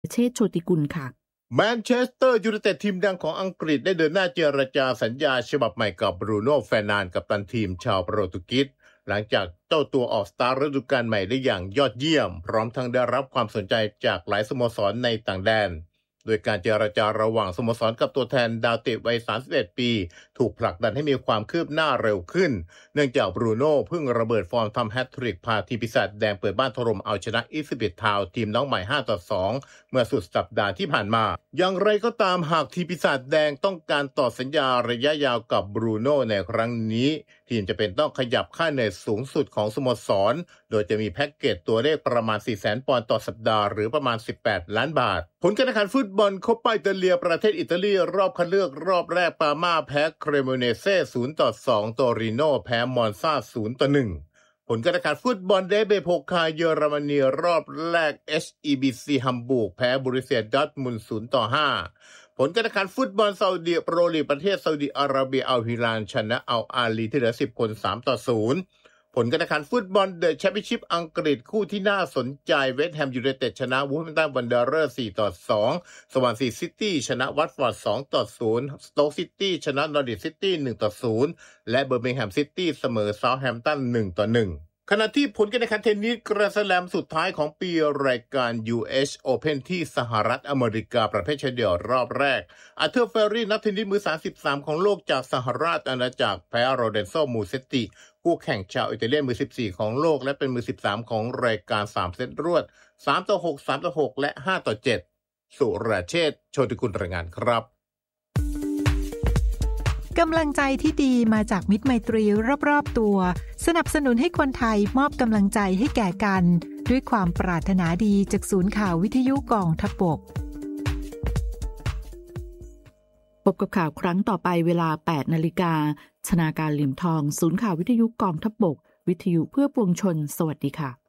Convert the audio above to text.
เชษฐ์โชติกุลค่ะแมนเชสเตอร์ยูไนเต็ดทีมดังของอังกฤษได้เดินหน้าเจรจาสัญญาฉบับใหม่กับบรูโน่ เฟร์นันด์กัปตันทีมชาวโปรตุเกสหลังจากเจ้าตัวออกสตาร์ทฤดูกาลใหม่ได้อย่างยอดเยี่ยมพร้อมทั้งได้รับความสนใจจากหลายสโมสรในต่างแดนโดยการเจรจาระหว่างสโมสรกับตัวแทนดาวเตะวัย31ปีถูกผลักดันให้มีความคืบหน้าเร็วขึ้นเนื่องจากบรูโน่เพิ่งระเบิดฟอร์มทำแฮตทริกพาทีมปีศาจแดงเปิดบ้านถล่มเอาชนะอิสบิททาวน์ทีมน้องใหม่5-2เมื่อสุดสัปดาห์ที่ผ่านมาอย่างไรก็ตามหากทีมปีศาจแดงต้องการต่อสัญญาระยะยาวกับบรูโน่ในครั้งนี้ทีมจะเป็นต้องขยับค่าเหนื่อยสูงสุดของสโมสรโดยจะมีแพ็กเกจตัวเลขประมาณ 400,000 ปอนด์ต่อสัปดาห์หรือประมาณ18ล้านบาทผลการแข่งขันฟุตบอลโคปาอิตาเลียประเทศอิตาลีรอบคัดเลือกรอบแรกปาม่าแพ้เครโมเนเซ่0-2 โตริโนแพ้มอนซา0-1ผลการแข่งขันฟุตบอลเดเบโพคาลเยอรมนีรอบแรก HEBC ฮัมบูร์กแพ้บรูเซียดอร์ทมุนด์0-5ผลการแข่งขันฟุตบอลซาอุดิโปรลีกประเทศซาอุดิอาระเบียอัลฮิลาลชนะอัลอาลีที่เหลือ10 คน3-0ผลการแข่งขันฟุตบอลเดอะแชมเปี้ยนชิพอังกฤษคู่ที่น่าสนใจเวสต์แฮมยูไนเต็ดชนะวูฟแฮมป์ตันวันเดอเรอร์4-2สวอนซีซิตี้ชนะวัตฟอร์ด2-0สโต๊กซิตี้ชนะนอริทซิตี้1-0และเบอร์มิงแฮมซิตี้เสมอเซาท์แฮมป์ตัน1-1ขณะที่ผลการแข่งขันเทนนิสแกรนด์สแลมสุดท้ายของปีรายการ US Open ที่สหรัฐอเมริกาประเภทชายเดี่ยวรอบแรกอาร์เธอร์เฟอร์รี่นักเทนนิสมือ33ของโลกจากสหราชอาณาจักรแพ้โรเดนโซมูเซตติคู่แข่งชาวอิตาเลียนมือ14ของโลกและเป็นมือ13ของรายการ3เซตรวด3-6 3-6 และ 5-7 สุรเชษฐ์โชติกุลรายงานครับกำลังใจที่ดีมาจากมิตรไมตรีรอบๆตัวสนับสนุนให้คนไทยมอบกำลังใจให้แก่กันด้วยความปรารถนาดีจากศูนย์ข่าววิทยุกองทัพบกพบกับข่าวครั้งต่อไปเวลา 8 นาฬิกาชนาการเหลี่ยมทองศูนย์ข่าววิทยุกองทัพบกวิทยุเพื่อปวงชนสวัสดีค่ะ